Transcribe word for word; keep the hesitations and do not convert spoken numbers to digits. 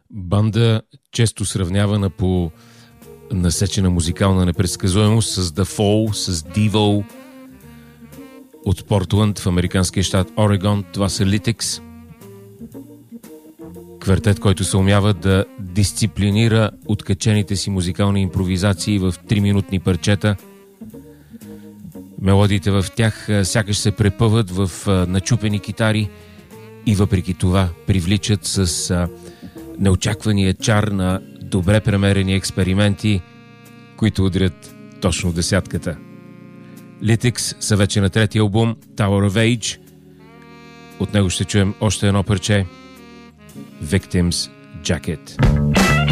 Банда, често сравнявана по насечена музикална непредсказуемост с The Fall, с Devo от Портланд в американския щат Орегон. Това са Lytics. Квартет, който се умява да дисциплинира откачените си музикални импровизации в три-минутни парчета. Мелодиите в тях сякаш се препъват в начупени китари и въпреки това привличат с неочаквания чар на добре премерени експерименти, които удрят точно в десятката. Lytics са вече на третия албум Tower of Age. От него ще чуем още едно парче Victim's Jacket.